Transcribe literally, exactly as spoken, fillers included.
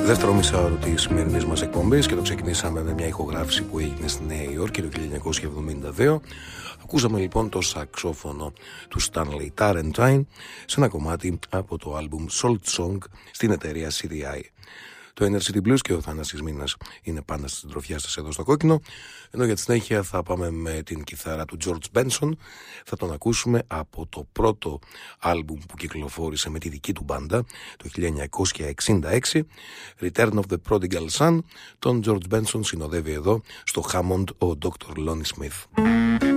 Δεύτερο μισάωρο της σημερινής μας εκπομπής και το ξεκινήσαμε με μια ηχογράφηση που έγινε στη Νέα Υόρκη το χίλια εννιακόσια εβδομήντα δύο. Ακούσαμε λοιπόν το σαξόφωνο του Stanley Tarentine σε ένα κομμάτι από το άλμπουμ Salt Song στην εταιρεία σι ντι άι. Το Inner City Blues και ο Θανάσης Μήνας είναι πάντα στην συντροφιά σας εδώ στο Κόκκινο, ενώ για τη συνέχεια θα πάμε με την κιθάρα του George Benson. Θα τον ακούσουμε από το πρώτο άλμπουμ που κυκλοφόρησε με τη δική του μπάντα το χίλια εννιακόσια εξήντα έξι, Return of the Prodigal Son. Τον George Benson συνοδεύει εδώ στο Hammond ο ντόκτορ Lonnie Smith.